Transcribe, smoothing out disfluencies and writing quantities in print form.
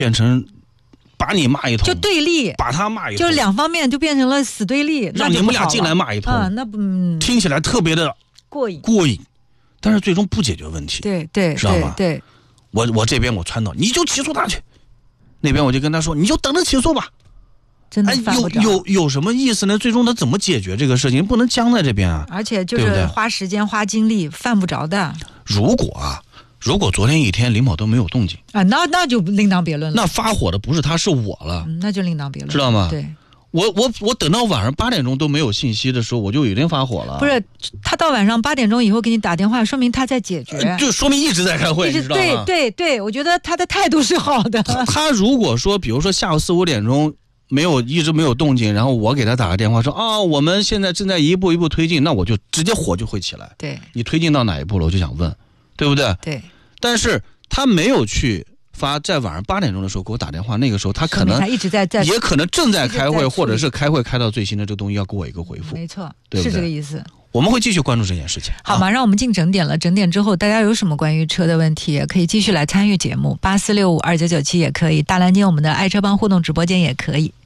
变成把你骂一通， 就对立， 把他骂一通， 就两方面就变成了死对立， 让你们俩进来骂一通啊，那不、 听起来特别的过瘾， 但是最终不解决问题。 对， 知道吗？ 对， 我这边我撺掇你就起诉他去，那边我就跟他说你就等着起诉吧。 真的犯不着。 有什么意思呢？最终他怎么解决这个事情？不能僵在这边啊！ 而且就是花时间花精力，犯不着的。 如果昨天一天林某都没有动静啊，那就另当别论了。 那发火的不是他是我了， 那就另当别论， 知道吗？ 对， 我等到晚上8点钟都没有信息的时候，我就有点发火了。 不是，他到晚上8点钟以后给你打电话，说明他在解决， 就说明一直在开会，你知道吗？ 对，我觉得他的态度是好的。 他如果说，比如说下午4、5点钟一直没有动静，然后我给他打个电话说啊，我们现在正在一步一步推进，那我就直接火就会起来。 对， 你推进到哪一步了？我就想问，对不对？ 对。 但是他没有去在晚上8点钟的时候给我打电话，那个时候他可能他一直在， 也可能正在开会，或者是开会开到最新的这个东西要给我一个回复。 没错， 对不对？ 是这个意思。 我们会继续关注这件事情。 好嘛，让我们进整点了。整点之后，大家有什么关于车的问题，也可以继续来参与节目，84652997也可以，大蓝鲸我们的爱车帮互动直播间也可以。